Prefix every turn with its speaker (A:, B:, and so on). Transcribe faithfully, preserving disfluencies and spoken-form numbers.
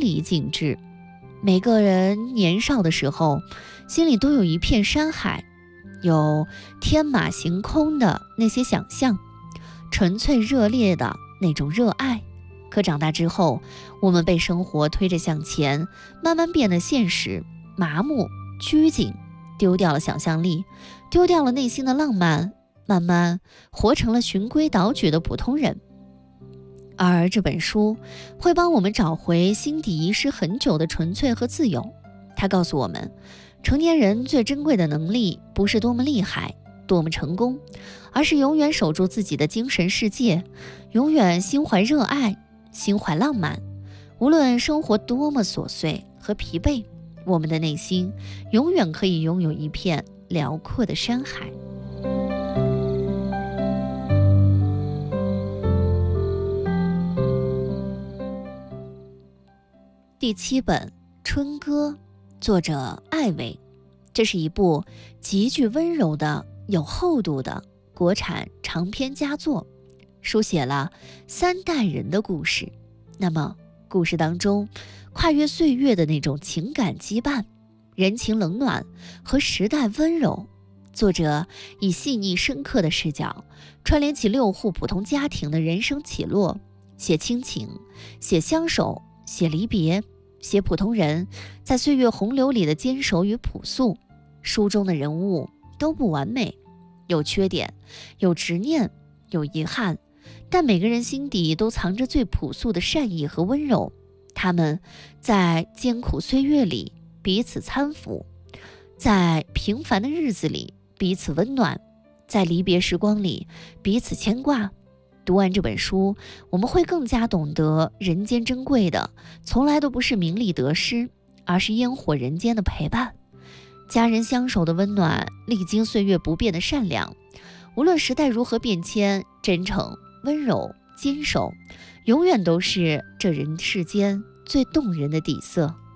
A: 漓尽致。每个人年少的时候，心里都有一片山海，有天马行空的那些想象，纯粹热烈的那种热爱。可长大之后，我们被生活推着向前，慢慢变得现实、麻木、拘谨，丢掉了想象力，丢掉了内心的浪漫，慢慢活成了循规蹈矩的普通人。而这本书会帮我们找回心底遗失很久的纯粹和自由。它告诉我们，成年人最珍贵的能力不是多么厉害、多么成功，而是永远守住自己的精神世界，永远心怀热爱，心怀浪漫。无论生活多么琐碎和疲惫，我们的内心永远可以拥有一片辽阔的山海。第七本《春歌》，作者艾薇。这是一部极具温柔的、有厚度的国产长篇佳作，书写了三代人的故事。那么故事当中跨越岁月的那种情感羁绊、人情冷暖和时代温柔，作者以细腻深刻的视角串联起六户普通家庭的人生起落，写亲情，写相守，写离别，写普通人在岁月洪流里的坚守与朴素。书中的人物都不完美，有缺点，有执念，有遗憾，但每个人心底都藏着最朴素的善意和温柔。他们在艰苦岁月里彼此搀扶，在平凡的日子里彼此温暖，在离别时光里彼此牵挂。读完这本书，我们会更加懂得人间珍贵的从来都不是名利得失，而是烟火人间的陪伴，家人相守的温暖，历经岁月不变的善良。无论时代如何变迁，真诚、温柔、坚守，永远都是这人世间最动人的底色。